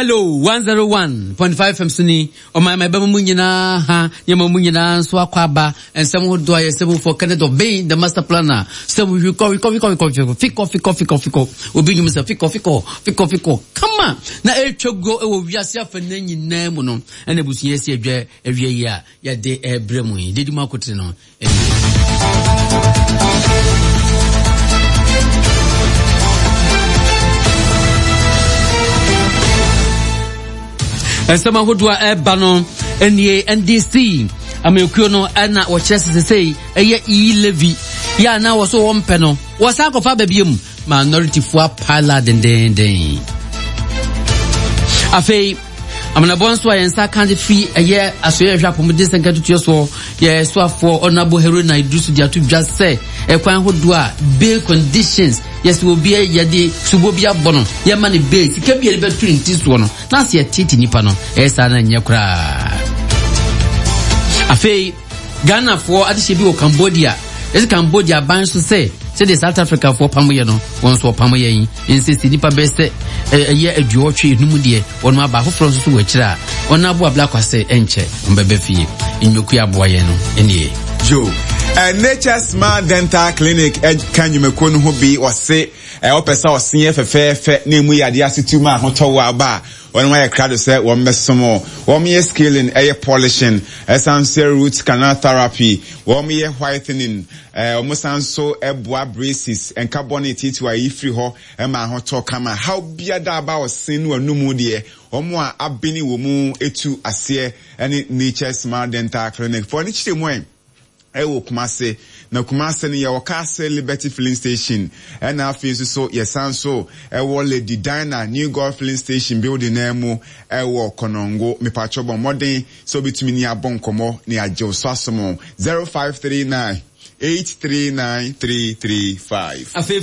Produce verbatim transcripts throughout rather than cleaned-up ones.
Hello, one oh one point five F M Suni. O my my bema munyina ha, yema munyina so akwaba, and some who do I seven for Canada Bay, the master planner. Some you call, we call, we call, we call, fico, fico, fico, fico. Obi you must fico, fico, fico, fico. Come on. Na e chogo e wo wiase afene nyina mu no. And e busi yesi edwe ewie ya, ya de ebremu yi. Dedi makote no. Sama hodwa eba no enie N D C amekuo no ana wo kyerese sei eye E Levy ya na wo so wo mpe no wo sa kofa babiem minority fo pala den den den afei amana bonso ayensa kanji fi eye asoye hwa pomode senka tutuo so ye so afo onabo hero na idusu dia to just say e kwan hodwa bail conditions yes will be ye de subo bia bono ye ma ne bail sika bia be twenty so no na se titi nipa no e sa na nye kra afei Ghana for adihye bi o Cambodia is Cambodia ban so say say the South Africa for pamoye no won so pamoye yin insist nipa be say eye aduotwe enum de won ma ba foforo so we kira won abo abla kwase enche mbebe fie nyoku aboye no enie Joe uh, Nature Smart Dental Clinic kan yumeko no ho bi wose e opesa osen fefefe na mu yade asituma hotowa ba one way crowd say one mesomo one year scaling air polishing essential root canal therapy one year whitening eh almost so eboa braces and carbonate to a free ho e ma ho to kama how biada about sin no mu de omo a abeni wo mu etu ase any Nature Smart Dental Clinic for ni chite ewo Kumase na Kumase ni ya wakase Liberty Filling Station and afi so so yesan so ewo Lady Dina New Golf Filling Station building emu ewo Konongo mepachobo modern so bitumi ni abon komo ni ajo so asomo zero five three nine eight three nine three three five afi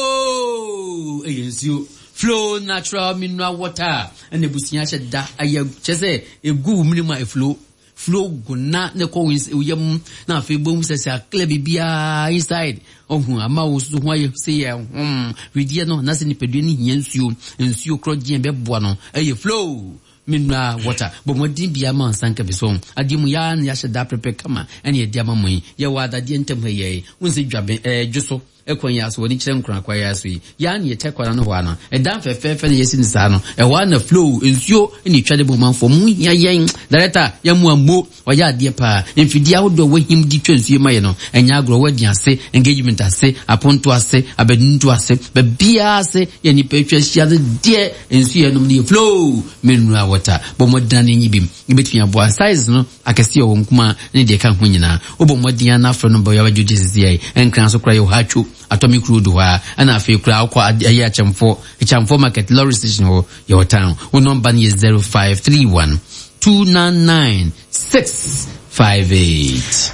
flow eyensu flow natural mineral water and ebusia sheda aye chese egu minima e flow flow guna ne ko uyam na fe bom sese akle bibia inside ohun ama wo so ho aye se ye hmm widie no na se ni pedue ni hia nsuo nsuo kroje be boa no aye flow mineral water but modin bia ma sanka beso adimu ya na ya sheda prepare kama ene dia mamu ye wa adade ntem ye unse dwabe eh dwoso ekwanya so woni kire nkran kwa ya so ya na ye tekwa no ho ana e dan fefefe na yesi ni sa no e wa na flow nsuo ni twade bo manfo mu ya yen director ya mu ammo wa ya ade pa mfidi ahodo wa him di twansuo maye no enya agro wa diase engagement ase aponto ase abeduntu ase be bia ase ye ni pe twahia de nsuo no ni flow mineral water bo modane nyibim ibetua bo size no akese o nkuma ni de ka ho nyina obo modian na afro no bo ya wa judi sisi enkran so kra yo hachu atomic road wa ana afi kra akwa aye achamfo achamfo market lorry station ho your town wo number is zero five three one two nine nine six five eight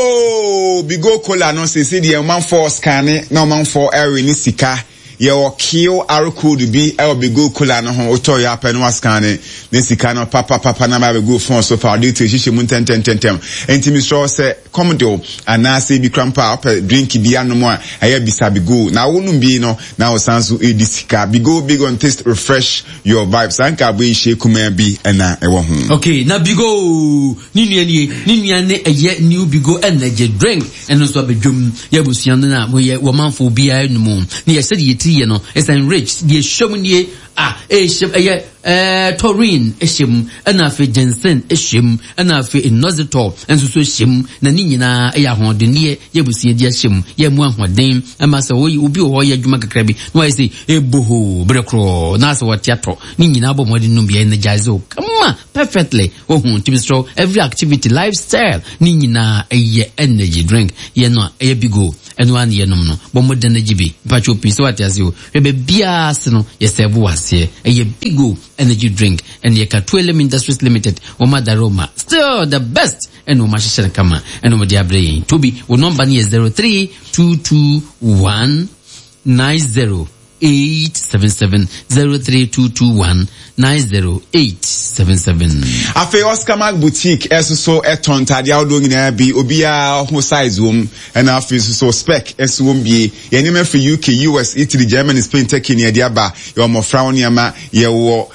bigo bigo kola no se se de man for scan na man for area ni sika ye o kill arrow code bi e be go kola no ho oto ya pa no scan ne sika no papa papa na ba be go phone so far date hihye mu ten ten ten ten enti mi so say commodore ana say bi krampa drink bi anom a aya bisa bi go na wonum bi no na o sanso e di sika bi go big on taste refresh your vibes anka bo ihye kuma bi na e wo ho okay na bi go ni ni ni ni ni ne eye new bi go energy drink eno so abedwom ya busuan na mo ye wo manfo bi a enum ni ye said ye you know it's enriched the shomnie ah eh eh eh taurine ehim ana fe ginseng ehim ana fe inositol enso so ehim na ni nyina eh ahodenie ye busie dia ehim ye mu ahoden ama se wo obi ho ye adwuma kakra bi no I say eboho brekro na se what yato ni nyina bo modin no bi energize o come perfectly wo hu to be strong every activity lifestyle ni nyina eh energy drink ye no eh bigo eno an ye nom no bo modin energy bi pacho pi so what yazio we be bia se no ye serve wase a bigo energy drink and ye Katwelem Industries Limited o madaroma still the best and o mashishana kama and o dia brain to be o number ni zero three two two one nine zero eight seven seven zero three two two one nine zero eight seven seven. Afe Oscar Mark Boutique eso so eton tade awdo nyina bi obia ho size wom and afe so spec eso wom bi ye nyema for U K, U S, Italy, Germany, Spain, Turkey ne dia ba ye mo fra woni ama ye wo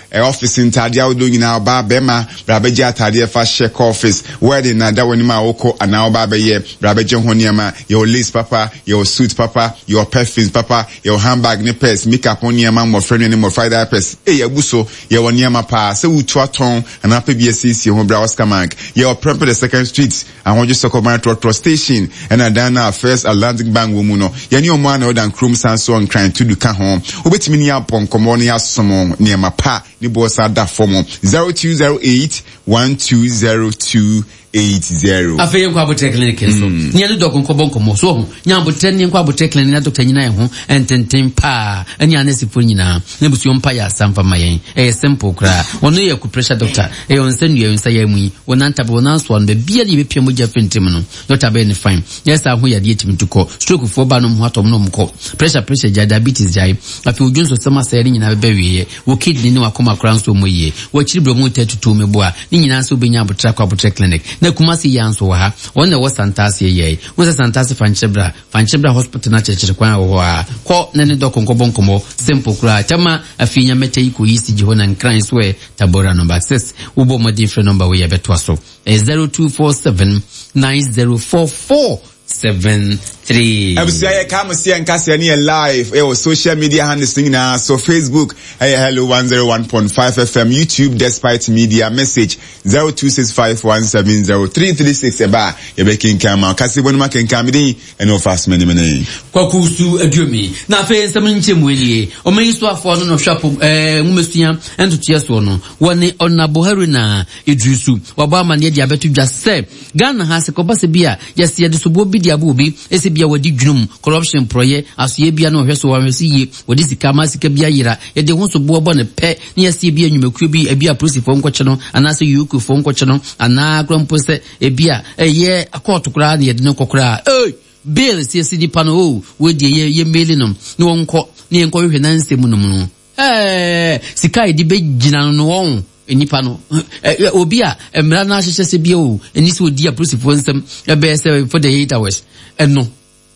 e office ntade awodo nyina oba bema bra beje atade fa check office wedding na da woni ma woko ana oba be ye bra beje ho niam your lace papa your suit papa your perfumes papa your handbag ne purse makeup on niam mo friend ne mo friday purse e yabuso ye woni niam pa se wutu aton ana pa bi asisi ho bra Oscar Mark your prep the second street and what you so called metro station and adana first Atlantic Bank wo mu no ye ni omo ana odan chrome sanso on crying to do ka ho obetimi ni apon komo ne asomo niam pa ni bo sa da form zero two zero eight one two zero two eight zero. Afei nkwa botre clinic so. Nya ne dokon ko bonko mo so ho. Nya botre ne nkwa botre clinic na doctor nyina ho ententen pa. Anya na sifo nyina. Na busu mpa ya samfa mayen. Eh simple kra. Ono ye ku pressure doctor. Eh on send you nsa ya mu. Wona ntaba wona so on be bia de be pia mo ja fentim no. Doctor be ne fine. Yes aho ya de etimi to ko. Stroke fo ba no mo atom no mo ko. Pressure pressure ja diabetes jai. Afei odwunso sama sa ri nyina be wiye. Wo kidney ne wakoma kra so mo ye. Wo chiri bro mo tetutu me boa. Ni nyina so be nya botre kwa botre clinic. Na Kumasi yanso ha wona wo santase ye wo santase fanchebra fanchebra hospital na chechire kwan ho ha ko ne ne doko nkobonkomo simple kra chama afinya mete iko yisi jiho na nkran so e tabora number six ubo mo different number we yebeto so zero two four seven nine zero four four seven three. Abusia ye come see and cast any live eh social media handles na so Facebook hey hello one oh one point five F M YouTube Despite Media message zero two six five one seven zero three three six eba ye be kin kama kasi bonu ma kin kama din and no fast many many kwakusu aduomi na fe nsam nchemu enie o man so afo no no hwapo eh ngumesuya ento tieso no woni onabo haruna idrisu waba amane dia betu dwa se Ghana ha se kobase bia yesi ye de sobo bi dia bo bi ese bia wadi dwunum corruption proye asoye bia no hweso wa hwesi ye wadi sika ma sika bia yira ye de ho so bo bo ne pe ne yesi bia nwumakuo bi bia police fo nkwoche no anase yuku fo nkwoche no ana krampo se e bia eye akọọtụ kura ne ye de no kokora eh bill si si di pano o we de ye ye mele no ne wonko ne enko hwe na nsemu no no eh sika di be gina no won enipa no obi a emra na ahyehyɛ se bia o eni se odi a police fo nsem e be se for the eight hours eno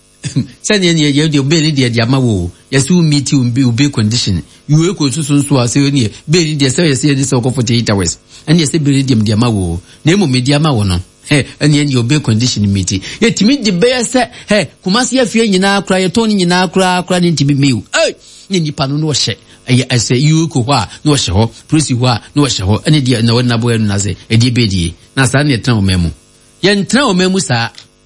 sɛnea ne ye de obeli de de amawo yesu meet you be obey condition you e ko susu so ase ne be de se yesi de se ko for the eight hours ene ye se be de de amawo na emo media amawo no he ene ye obey condition meet ye timi de be se he Kumasi afie nyina akra ye toni nyina akra akra ne ntimi mew eh ne nipa no no hye aye ase you ko hwa no hye ho police hwa no hye ho ene de na wona bo enu na se e de be die na sa ne tran o memu ye ntran o memu sa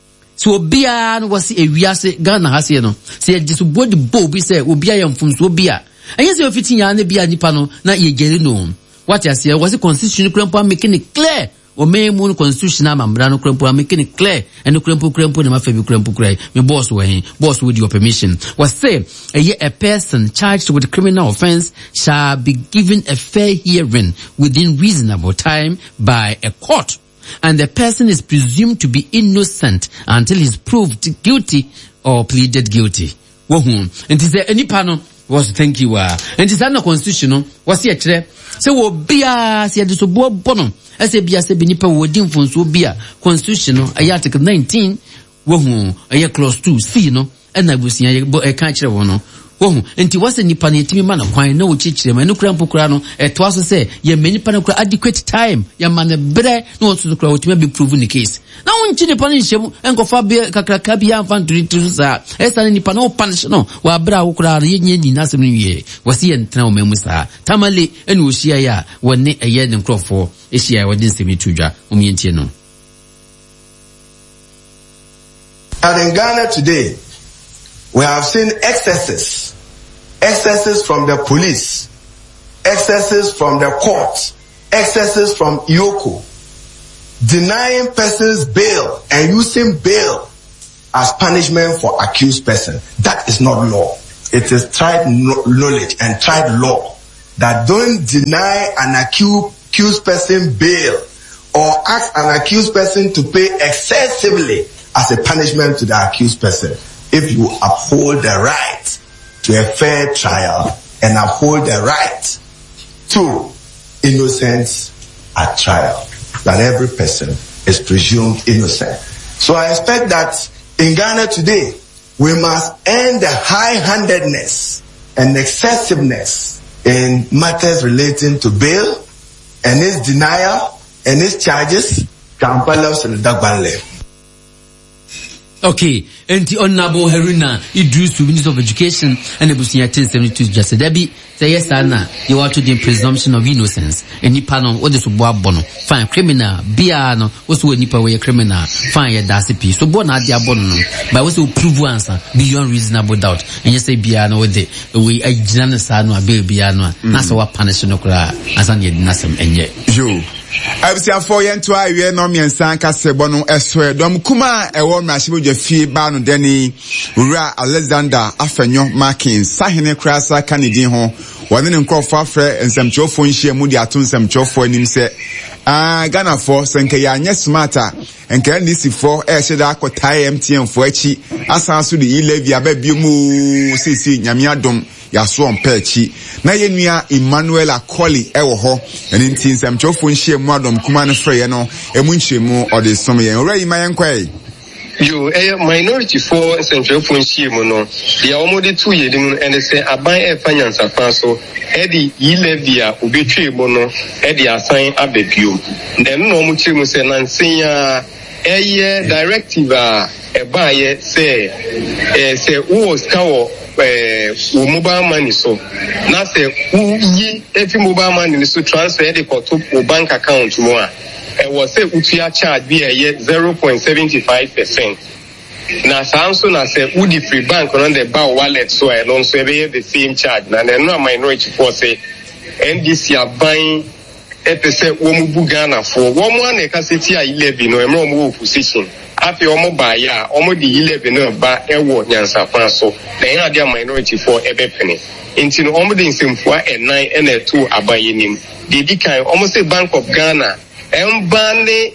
so obia no wasi ewiase Ghana hase no se ye diso body bo bi se obia ye mfumso obia enye se ofiti nya na bia nipa no na ye gere no what ase wasi constitution krampo make it clear o memu no constitution amambra no krampo make it clear and krampo krampo na mafa bi krampo krai me boss we hin boss with your permission was say a person charged with criminal offense shall be given a fair hearing within reasonable time by a court, and the person is presumed to be innocent until he's proved guilty or pleaded guilty. Wohun. And is there any panel was thank you uh and is that no constitutional was here chere say wo bia say de so bo bono ase bia se bi nipa wo din fonso bia constitutional article nineteen wohun aye clause two C no and na busia e kan chere wo no wohun enti wase nipa na etimi ma na kwan na wo chichire ma no kura mpokura no eto aso say ye me nipa na kura adequate time ya ma na bre no wo so kura wo timi be prove the case na wonchi nipa na nhyem enkofa be kakraka bia infantry to sa esa nipa na wo punish no wa bra wo kura ye nya ni nasem no wie wase ye ntena wo memu sa tamale ene wo hia ya wone eye ne nkrofo ehia ya wode nsemi tudwa omientie no. And in Ghana today, we have seen excesses, excesses from the police, excesses from the court, excesses from I O C O, denying persons bail and using bail as punishment for accused person. That is not law. It is tried knowledge and tried law that don't deny an accused person bail or ask an accused person to pay excessively as a punishment to the accused person. If you uphold the right to a fair trial and uphold the right to innocence at trial, that every person is presumed innocent. So I expect that in Ghana today, we must end the high-handedness and excessiveness in matters relating to bail and its denial and its charges, Kampala Dagbanle. Okay, and the Honorable Haruna Idris, Minister of Education, and the Busia ten seventy-two just Debbie, say yes, Anna, you are to the presumption of innocence. Any panel, what is Bono, fine criminal, Biano, what's what Nipa way a criminal, fine a dassy so born at the abono, but also prove answer beyond reasonable doubt. And you say Biano with the way a Janasano, a baby Biano, that's what punishment as an yet Nassam and yet. You. Absia for yen to I we no miensan ka sebono eswe dom kuma e wo mrahye fie ba no deni Ura Alexander Afenyo Markins sahene krasa kanidin ho wone ne nkrofo afre nsemchofo nhie mu di ato nsemchofo anim se ah Ghana for senke ya anye smarter enke ndisi for e hye akotai M T N for achi asanso de levy ababio mu sisi nyame adom yaso onpechi na yenua Emmanuel Akoli ewo ho eni nti nsemchofo nhie mu adom kuma no frɛ no emu nhyemu ode som yen ora yi mayen kwai yo eh minority for nsemchofo nhie mu no dia omode tu yedim ene se aban e fanyansa fa so e di yilevia obetwe mu no e di asan ababio den no mu kyeremu se nansen ya eye directive a e ba ye se eh se wo skawo eh mobile money so na say yi every mobile money so transfer the to bank account mo a e was say utua charge be a zero point seven five percent na samso na say udi free bank on the bar wallet so I don't so be the same charge na no minority for say N D C are buying e percent wo mu Ghana for wo mo na ka say ti a eleven no e mo mo position afi omo ba ya omo di eleven no ba ewo nyansa kwan so na ya dia minority for ebepene nti no omo di nsemfua e nine e na two abayenim de di kan omo say Bank of Ghana embane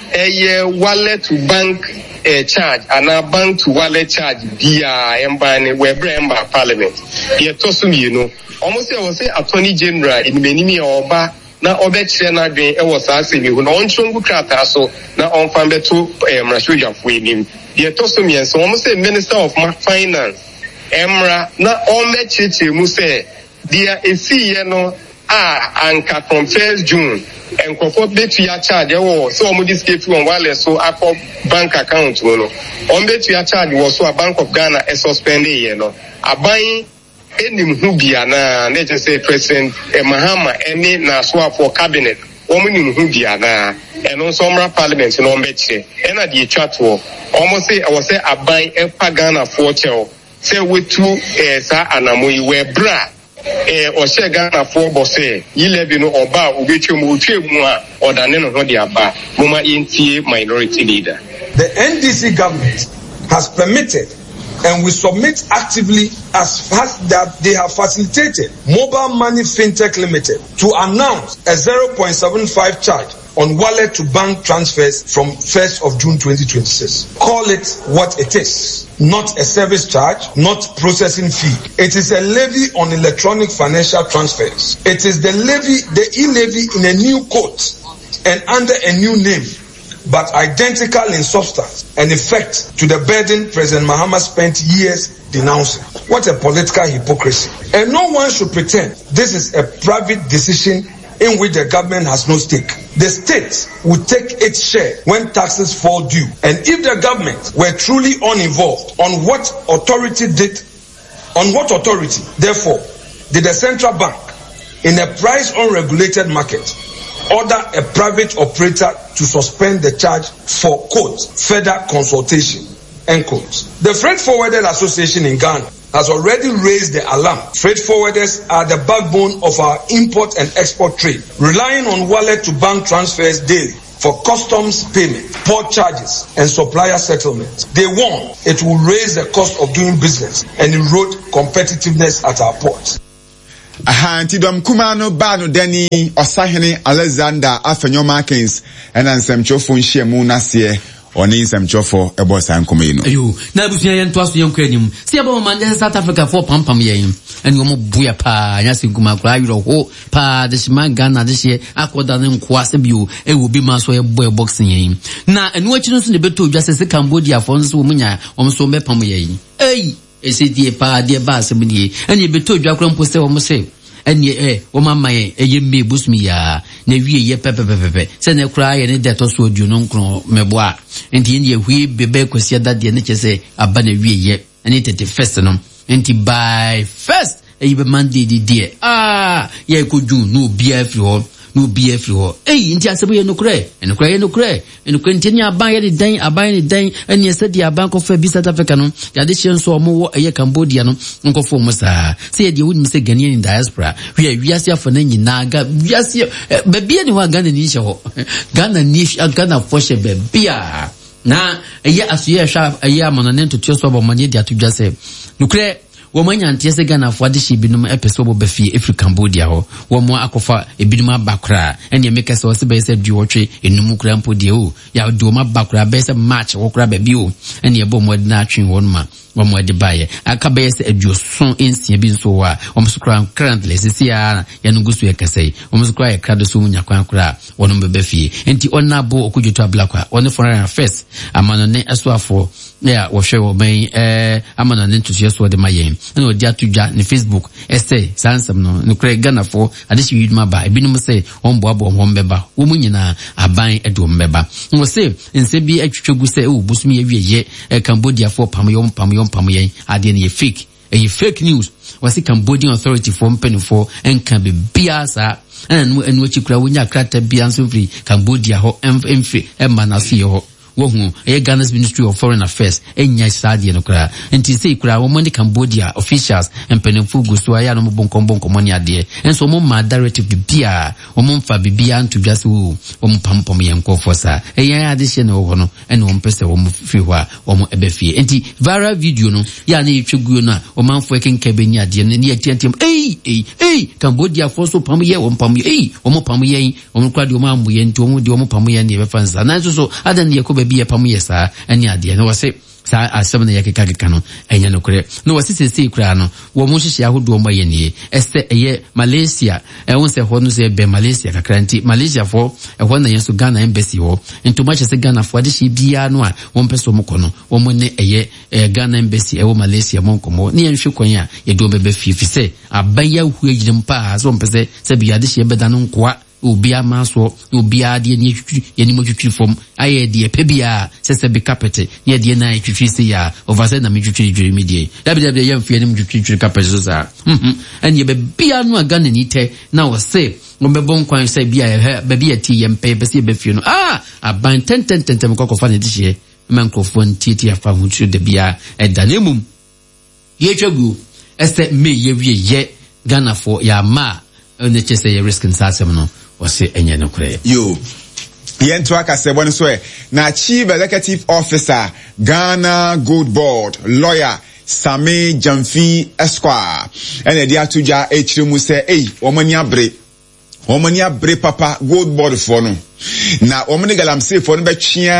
eye wallet to bank eh, charge ana bank to wallet charge dia embane we bremba parliament ye tosum you know omo say we say attorney general in menimi oba na obekire na dwen e was asemi hu na onchongu krata so na onfan beto mrashoja fu enim de tosom yen so omo say minister of finance emra na omechiche mu say dia esi ye no a anka from first June enkofo betu ya charge e wo so omo discate on wale so akọ bank account wo no on betu ya charge wo so a Bank of Ghana e suspend ye no aban enim hu bia na na je say President eh, Mahama eni na so for cabinet omo nim hu bia na eno so mra parliament no mbeche ena die chatwo omo say I was say aban e pa Ghana for chel say we two eh sa anamoyi we bra eh o she Ghana for bo say yilebi no oba obetwe mu otwe mu a odane no ho de aba moma yentie minority leader. The N D C government has permitted and we submit actively as fast that they have facilitated Mobile Money Fintech Limited to announce a zero point seven five charge on wallet to bank transfers from first of June twenty twenty-six. Call it what it is. Not a service charge, not processing fee. It is a levy on electronic financial transfers. It is the levy, the e-levy in a new code and under a new name, but identical in substance and effect to the burden President Mahama spent years denouncing. What a political hypocrisy. And no one should pretend this is a private decision in which the government has no stake. The state will take its share when taxes fall due. And if the government were truly uninvolved, on what authority did, on what authority, therefore, did the central bank in a price unregulated market order a private operator to suspend the charge for, quote, further consultation, end quote. The Freight Forwarders Association in Ghana has already raised the alarm. Freight forwarders are the backbone of our import and export trade, relying on wallet to bank transfers daily for customs payment, port charges, and supplier settlements. They warn it will raise the cost of doing business and erode competitiveness at our ports. Aha, nti dom kuma no ba no dani Osahene Alexander Afenyo Markins ena nsemchofo nhyiemu nase oni nsemchofo ebo san kuma yi no. Ayo, na busuya yen to aso yen kwa anim. Se aba man South Africa for pampam yen. Eni omo buya pa nya sinkuma kura yiro ho pa de shima Ghana de hye akoda ne nkoa se bio e wo bi ma so ye boy boxing yen. Na enu achi no so ne beto dwa se Cambodia for nso wo munya omo so be pam yen. Ey esi die pa die ba se bi die eni beto dwa kura mpo se wo mo se ɛne eh wɔma maye ɛyɛ me busumi ya na wie ye pepepepe sɛ ne kura ye ne de to so adu no nkro meboa enti ne hwie bebe kwasi adade ne kyese aba na wie ye ɛne thirty-first no enti by first ɛyi be Monday di die ah ye ko June no bia free ho no bia free ho ɛyi enti asebo ye no kura eno kura ye no kura eno kura enti ne aban ye de dan aban ne dan ɛne ɛsɛ di aban ko fa bi South Africa no ya de hye nso omo wo ɛyɛ Cambodia no nkofo mo saa sɛ ye de wonim sɛ Ghanaian in diaspora hwe wiase afɔ na nyina ga wiase ba bia ne ho Ghana ni hye ho Ghana ni Ghana fo hye ba bia na ɛyɛ asoye hwa ɛyɛ amanane ntoto so ba manye de atodwa sɛ no kura womanya ntiese Ghana fo ade hye binum epeso bo bafie Afri Cambodia ho womo akofa ebinum abakra ene meka se wose be se duwotwe enum kura mpo de o ya de o mabakra be se match wo kura ba bi o ene e bo mo de na atwen won ma womo de baye aka be se aduoson ensia bi nso wa womo sukra currently sisi ya ya nugusu e kasai womo sukra e krado so munya kwan kura wono be bafie enti onna bo okudwoto ablakwa one foreign affairs amano ne asoafo ya wo hwe wo ben eh amano ne ntuso so de mayen ene odi atudwa ne Facebook ese sansam no no kure Ghana fo ade hye yiduma ba ebinum se ombo abo ombo beba wo munyina aban edo mbeba wo se nse bi atwetwegu se o busumi ye wieye Cambodia fo pam yom pam yom pam yen ade ne ye fake e fake news wasi Cambodian authority for mpeni for enka be biasa enu enu chikura wonya krata bianso free Cambodia ho emfri emma na se ho wohu e Ghana's Ministry of Foreign Affairs enya sadie no kra enti sei kra wo money Cambodia officials empenefo gusto aya no bonko bonko money ade enso mo ma directive bibia wo mo mfa bibia nto dwase wo wo mo pampom ye nkofo sa eya ade hye no ho no ene wo mpese wo mo fi ho a wo mo ebefie enti viral video no ya na yetweguo no a wo manfo ekenka benyi ade ne ne atiantem ei ei ei Cambodia for so pam ye wo pam ye ei wo mo pam ye wo mo kwa de wo ma mo ye nti wo mo de wo mo pam ye ne be fansa na so so adan ne yakoba bi pam yesa ani ade no wose sa asem na yakeka keka no enya no kure no wose sese kura no wo mo hihye ahodo mo ye ne este eye Malaysia e won se ho no se be Malaysia kakranti Malaysia fo e ho na yenso Ghana embassy ho into ma chese Ghana fo ade hye bia no a won peso mo kono wo mo ne eye Ghana embassy e wo Malaysia mo nkomo ne yenhwe kwan a ye do bebe fifi se abaya hu agyim pa so mpese se bia ade hye beda no nkoa obia maso obia de ne twitwi ye ni mo twitwi fom aye de pebia sese be carpet ye de na twitwi se ya overse na me twitwi dwiri medie da bi da bi ye mfie ni mo twitwi carpet so sa mhm and ye be bia no aga ni te na wo se mo be bon kwan se bia ye be bia ti ye mpe be se be fie no ah aban ten ten ten ten kokko fa ne dihye microphone titi afa hu tru de bia e danemum ye twegu ese me ye wie ye Ghana for ya ma ne chese ye risk nsasem no wase enye no kure yo yento aka se bone so e na chief executive officer Ghana Gold Board lawyer Sami Jamfi Esquire ene dia tuja echire mu se ei omani abre omani abre papa Gold Board for no na omani galamse for no be twia